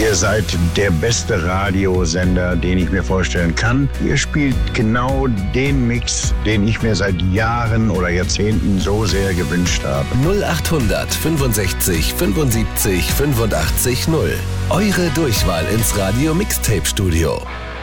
Ihr seid der beste Radiosender, den ich mir vorstellen kann. Ihr spielt genau den Mix, den ich mir seit Jahren oder Jahrzehnten so sehr gewünscht habe. 0800 65 75 85 0. Eure Durchwahl ins Radio Mixtape Studio.